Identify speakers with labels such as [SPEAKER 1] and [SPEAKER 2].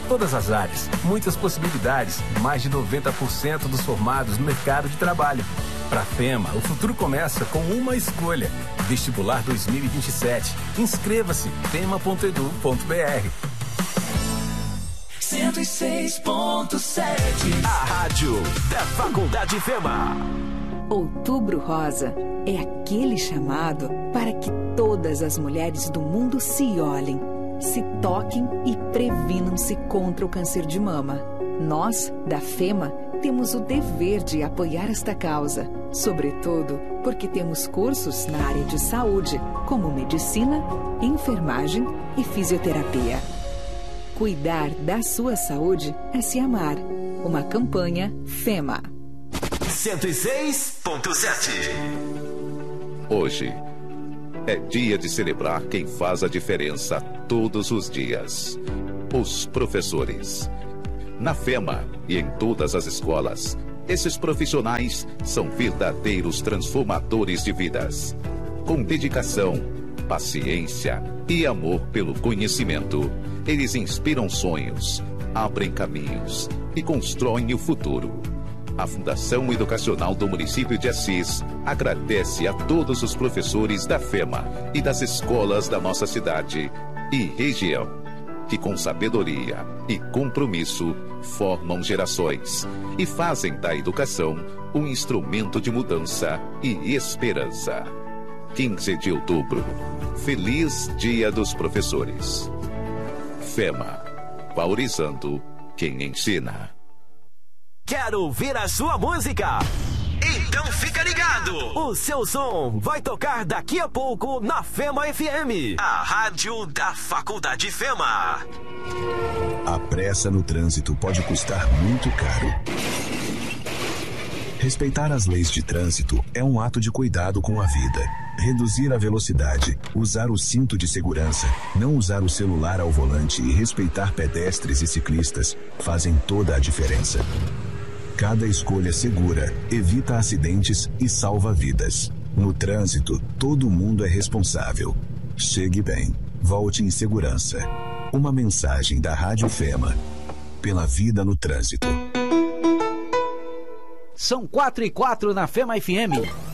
[SPEAKER 1] Todas as áreas, muitas possibilidades, mais de 90% dos formados no mercado de trabalho. Para a FEMA, o futuro começa com uma escolha. Vestibular 2027. Inscreva-se, fema.edu.br.
[SPEAKER 2] 106.7. A rádio da Faculdade FEMA.
[SPEAKER 3] Outubro Rosa é aquele chamado para que todas as mulheres do mundo se olhem, se toquem e previnam-se contra o câncer de mama. Nós, da FEMA, temos o dever de apoiar esta causa, sobretudo porque temos cursos na área de saúde, como medicina, enfermagem e fisioterapia. Cuidar da sua saúde é se amar. Uma campanha FEMA.
[SPEAKER 2] 106.7.
[SPEAKER 4] Hoje é dia de celebrar quem faz a diferença todos os dias. Os professores. Na FEMA e em todas as escolas, esses profissionais são verdadeiros transformadores de vidas. Com dedicação, paciência e amor pelo conhecimento, eles inspiram sonhos, abrem caminhos e constroem o futuro. A Fundação Educacional do Município de Assis agradece a todos os professores da FEMA e das escolas da nossa cidade e região, que com sabedoria e compromisso formam gerações e fazem da educação um instrumento de mudança e esperança. 15 de outubro, feliz Dia dos Professores. FEMA, valorizando quem ensina.
[SPEAKER 2] Quero ouvir a sua música? Então fica ligado! O seu som vai tocar daqui a pouco na FEMA FM, a rádio da Faculdade FEMA.
[SPEAKER 5] A pressa no trânsito pode custar muito caro. Respeitar as leis de trânsito é um ato de cuidado com a vida. Reduzir a velocidade, usar o cinto de segurança, não usar o celular ao volante e respeitar pedestres e ciclistas fazem toda a diferença. Cada escolha segura evita acidentes e salva vidas. No trânsito, todo mundo é responsável. Chegue bem, volte em segurança. Uma mensagem da Rádio FEMA. Pela vida no trânsito.
[SPEAKER 6] São 4:04 na FEMA FM.